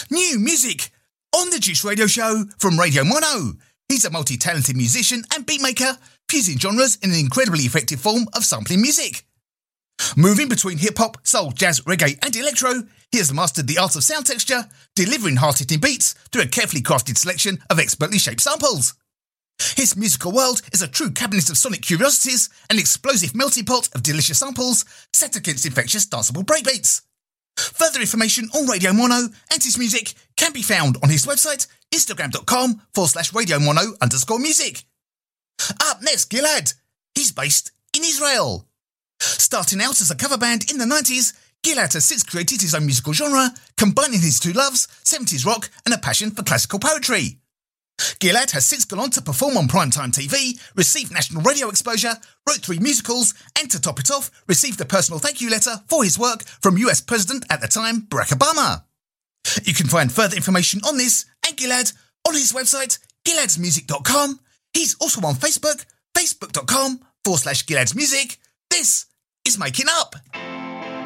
New music on the Juice Radio Show from Radio Mono. He's a multi-talented musician and beatmaker, fusing genres in an incredibly effective form of sampling music. Moving between hip-hop, soul, jazz, reggae and electro, he has mastered the art of sound texture, delivering hard-hitting beats through a carefully crafted selection of expertly shaped samples. His musical world is a true cabinet of sonic curiosities, an explosive melting pot of delicious samples set against infectious danceable breakbeats. Further information on Radio Mono and his music can be found on his website, instagram.com/Radio Mono_music. Up next, Gilad. He's based in Israel. Starting out as a cover band in the 90s, Gilad has since created his own musical genre, combining his two loves, 70s rock and a passion for classical poetry. Gilad has since gone on to perform on primetime TV, receive national radio exposure, wrote 3 musicals, and to top it off, received a personal thank you letter for his work from US President at the time, Barack Obama. You can find further information on this and Gilad on his website, giladsmusic.com. He's also on Facebook, facebook.com/GiladsMusic. This is Making Up.